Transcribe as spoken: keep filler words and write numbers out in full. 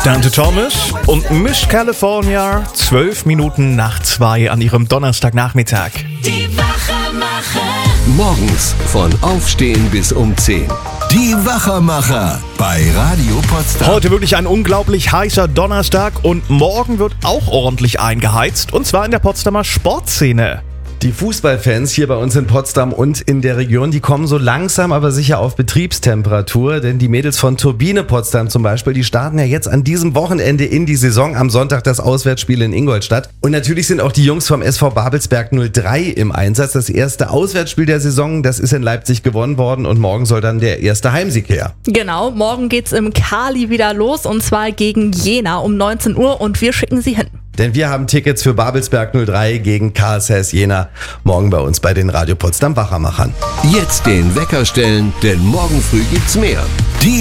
Dante Thomas und Miss California, zwölf Minuten nach zwei an ihrem Donnerstagnachmittag. Die Wachermacher. Morgens von Aufstehen bis um zehn. Die Wachermacher bei Radio Potsdam. Heute wirklich ein unglaublich heißer Donnerstag und morgen wird auch ordentlich eingeheizt, und zwar in der Potsdamer Sportszene. Die Fußballfans hier bei uns in Potsdam und in der Region, die kommen so langsam aber sicher auf Betriebstemperatur, denn die Mädels von Turbine Potsdam zum Beispiel, die starten ja jetzt an diesem Wochenende in die Saison, am Sonntag das Auswärtsspiel in Ingolstadt. Und natürlich sind auch die Jungs vom S V Babelsberg null drei im Einsatz. Das erste Auswärtsspiel der Saison, das ist in Leipzig gewonnen worden, und morgen soll dann der erste Heimsieg her. Genau, morgen geht's im Kali wieder los, und zwar gegen Jena um neunzehn Uhr, und wir schicken sie hin. Denn wir haben Tickets für Babelsberg null drei gegen K S S Jena morgen bei uns bei den Radio Potsdam Wachermachern. Jetzt den Wecker stellen, denn morgen früh gibt's mehr. Die